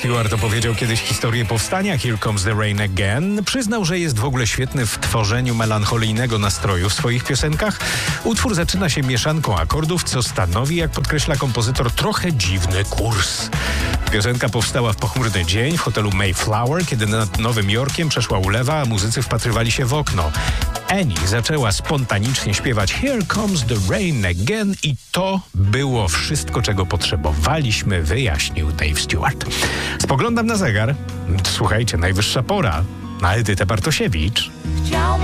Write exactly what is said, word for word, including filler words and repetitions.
Stewart opowiedział kiedyś historię powstania Here Comes the Rain Again. Przyznał, że jest w ogóle świetny w tworzeniu melancholijnego nastroju w swoich piosenkach. Utwór zaczyna się mieszanką akordów, co stanowi, jak podkreśla kompozytor, trochę dziwny kurs. Piosenka powstała w pochmurny dzień w hotelu Mayflower, kiedy nad Nowym Jorkiem przeszła ulewa, a muzycy wpatrywali się w okno. Annie zaczęła spontanicznie śpiewać Here Comes the Rain Again i to było wszystko, czego potrzebowaliśmy, wyjaśnił Dave Stewart. Spoglądam na zegar. Słuchajcie, najwyższa pora na Edytę Bartosiewicz.